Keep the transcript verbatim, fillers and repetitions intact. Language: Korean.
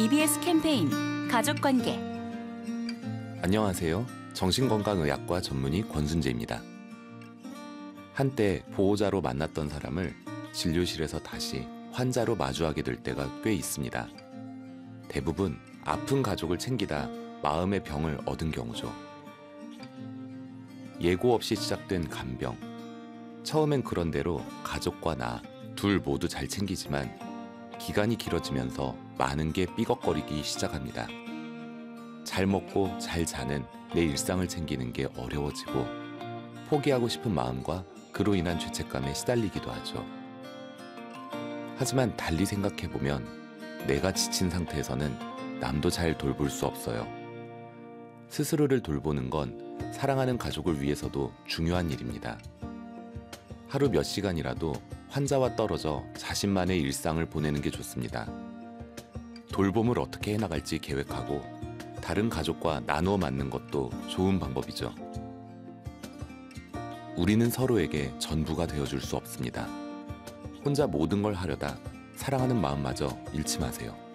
이비에스 캠페인 가족관계. 안녕하세요. 정신건강의학과 전문의 권순재입니다. 한때 보호자로 만났던 사람을 진료실에서 다시 환자로 마주하게 될 때가 꽤 있습니다. 대부분 아픈 가족을 챙기다 마음의 병을 얻은 경우죠. 예고 없이 시작된 간병. 처음엔 그런 대로 가족과 나 둘 모두 잘 챙기지만 기간이 길어지면서 많은 게 삐걱거리기 시작합니다. 잘 먹고 잘 자는 내 일상을 챙기는 게 어려워지고 포기하고 싶은 마음과 그로 인한 죄책감에 시달리기도 하죠. 하지만 달리 생각해보면 내가 지친 상태에서는 남도 잘 돌볼 수 없어요. 스스로를 돌보는 건 사랑하는 가족을 위해서도 중요한 일입니다. 하루 몇 시간이라도 환자와 떨어져 자신만의 일상을 보내는 게 좋습니다. 돌봄을 어떻게 해나갈지 계획하고 다른 가족과 나누어 맞는 것도 좋은 방법이죠. 우리는 서로에게 전부가 되어줄 수 없습니다. 혼자 모든 걸 하려다 사랑하는 마음마저 잃지 마세요.